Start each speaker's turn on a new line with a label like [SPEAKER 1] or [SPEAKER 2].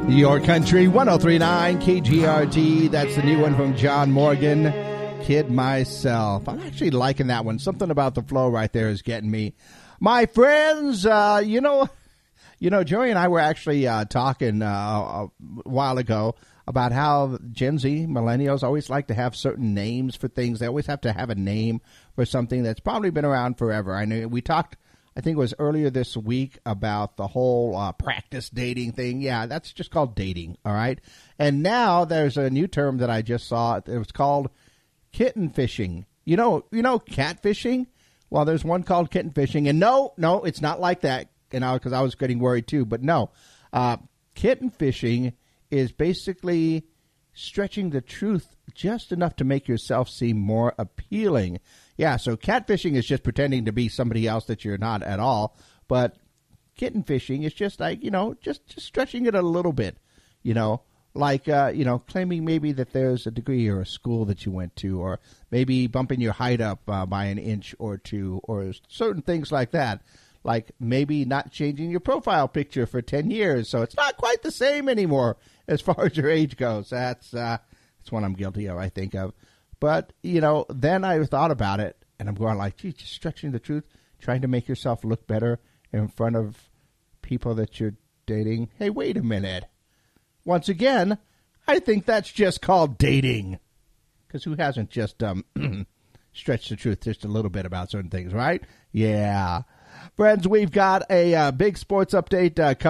[SPEAKER 1] Your Country 103.9 KGRT. That's the new one from John Morgan. Kid Myself. I'm actually liking that one. Something about the flow right there is getting me. My friends, you know, Joey and I were actually talking a while ago about how Gen Z, millennials, always like to have certain names for things. They always have to have a name for something that's probably been around forever. I know we talked, I think it was earlier this week, about the whole practice dating thing. Yeah, that's just called dating, all right? And now there's a new term that I just saw. It was called kitten fishing. You know catfishing? Well, there's one called kitten fishing. And no, it's not like that, because I was getting worried too. But no, kitten fishing is basically stretching the truth just enough to make yourself seem more appealing. Yeah, so catfishing is just pretending to be somebody else that you're not at all. But kitten fishing is just like, just stretching it a little bit, like, claiming maybe that there's a degree or a school that you went to, or maybe bumping your height up by an inch or two, or certain things like that. Like maybe not changing your profile picture for 10 years, so it's not quite the same anymore as far as your age goes. That's what I'm guilty of, I think of. But, then I thought about it, and I'm going like, gee, just stretching the truth, trying to make yourself look better in front of people that you're dating. Hey, wait a minute. Once again, I think that's just called dating. Because who hasn't just stretched the truth just a little bit about certain things, right? Yeah. Friends, we've got a big sports update coming